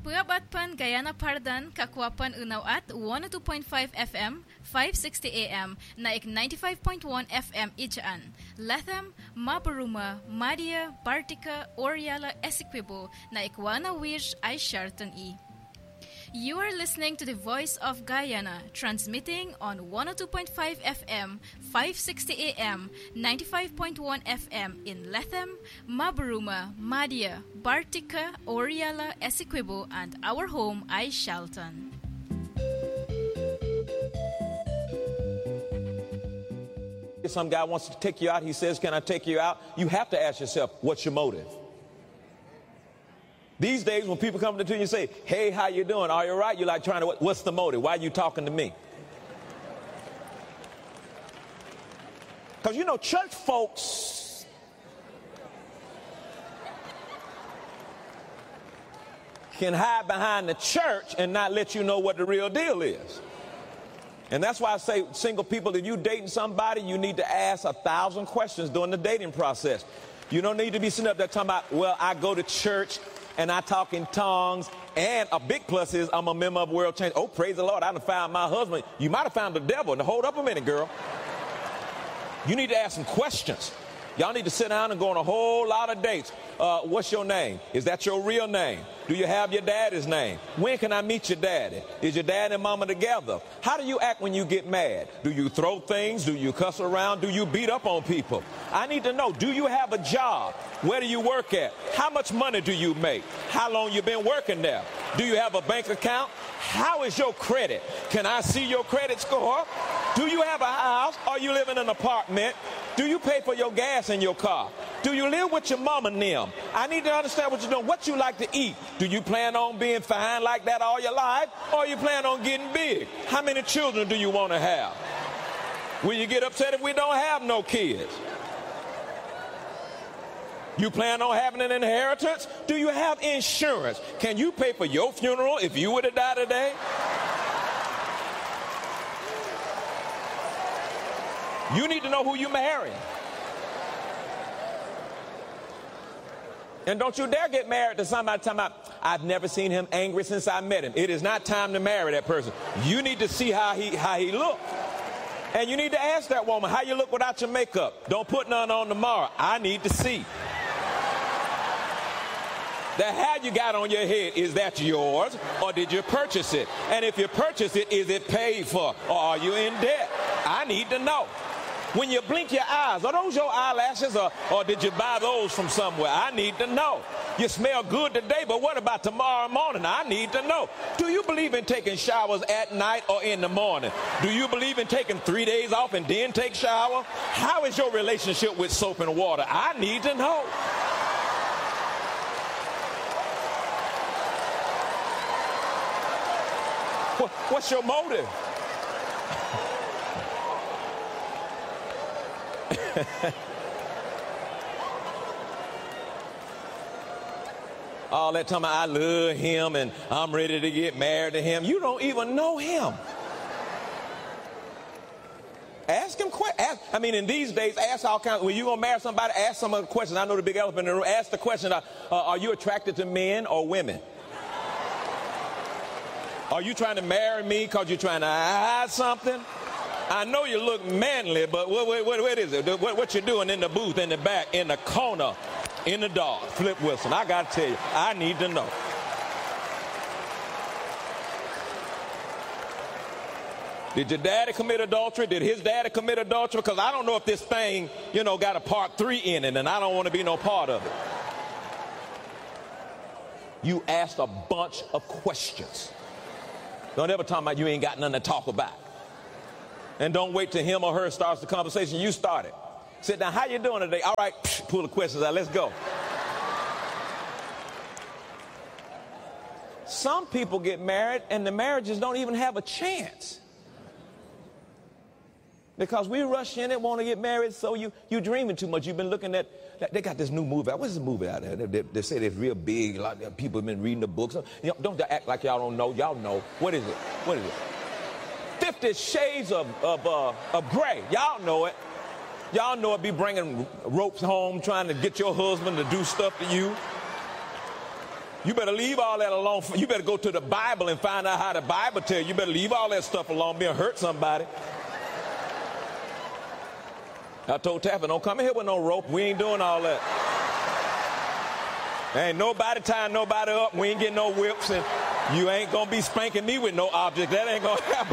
Puabatpan Guyana Pardan Kakwapan Unaw at 102.5 FM 560 AM naik 95.1 FM Ijaan Latham Mabaruma Madia Bartica Oriala Essequibo naik Wana Wirj ay Sharton E. You are listening to the Voice of Guyana, transmitting on 102.5 FM, 560 AM, 95.1 FM in Latham, Mabaruma, Madia, Bartica, Oriala, Essequibo, and our home, Aishalton. If some guy wants to take you out, he says, "Can I take you out?" You have to ask yourself, what's your motive? These days, when people come to you and say, "Hey, how you doing? Are you all right?" You're like trying to, what's the motive? Why are you talking to me? Because, you know, church folks can hide behind the church and not let you know what the real deal is. And that's why I say, single people, if you dating somebody, you need to ask 1,000 questions during the dating process. You don't need to be sitting up there talking about, "Well, I go to church and I talk in tongues, and a big plus is I'm a member of World Change." Oh, praise the Lord, I done found my husband. You might have found the devil. Now, hold up a minute, girl. You need to ask some questions. Y'all need to sit down and go on a whole lot of dates. What's your name? Is that your real name? Do you have your daddy's name? When can I meet your daddy? Is your dad and mama together? How do you act when you get mad? Do you throw things? Do you cuss around? Do you beat up on people? I need to know, do you have a job? Where do you work at? How much money do you make? How long you been working there? Do you have a bank account? How is your credit? Can I see your credit score? Do you have a house? Or you live in an apartment? Do you pay for your gas in your car? Do you live with your mama and them? I need to understand what you're doing, what you like to eat. Do you plan on being fine like that all your life? Or you plan on getting big? How many children do you want to have? Will you get upset if we don't have no kids? You plan on having an inheritance? Do you have insurance? Can you pay for your funeral if you were to die today? You need to know who you're marrying. And don't you dare get married to somebody talking about, "I've never seen him angry since I met him." It is not time to marry that person. You need to see how he looks. And you need to ask that woman, "How you look without your makeup? Don't put none on tomorrow. I need to see." The hair you got on your head, is that yours or did you purchase it? And if you purchase it, is it paid for or are you in debt? I need to know. When you blink your eyes, are those your eyelashes or did you buy those from somewhere? I need to know. You smell good today, but what about tomorrow morning? I need to know. Do you believe in taking showers at night or in the morning? Do you believe in taking 3 days off and then take shower? How is your relationship with soap and water? I need to know. What's your motive? All that time I love him and I'm ready to get married to him. You don't even know him. Ask him questions. In these days, ask all kinds. When you're going to marry somebody, ask some of the questions. I know the big elephant in the room. Ask the question, are you attracted to men or women? Are you trying to marry me because you're trying to hide something? I know you look manly, but what is it? What you doing in the booth, in the back, in the corner, in the dark? Flip Wilson, I got to tell you, I need to know. Did your daddy commit adultery? Did his daddy commit adultery? Because I don't know if this thing, got a part 3 in it, and I don't want to be no part of it. You asked a bunch of questions. Don't ever talk about you ain't got nothing to talk about. And don't wait till him or her starts the conversation. You start it. Sit down. How you doing today? All right. Pull the questions out. Let's go. Some people get married and the marriages don't even have a chance. Because we rush in and want to get married, so you dreaming too much. You've been looking at, they got this new movie out. What's this movie out there? They say it's real big. A lot of people have been reading the books. Don't act like y'all don't know. Y'all know. What is it? 50 Shades of Grey. Y'all know it. Y'all know it be bringing ropes home, trying to get your husband to do stuff to you. You better leave all that alone. You better go to the Bible and find out how the Bible tells you. You better leave all that stuff alone. Being hurt somebody. I told Taffy, don't come in here with no rope. We ain't doing all that. Ain't nobody tying nobody up. We ain't getting no whips, and you ain't gonna be spanking me with no object. That ain't gonna happen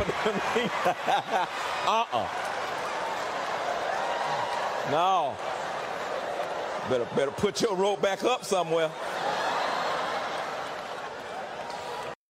to me. No. Better put your rope back up somewhere.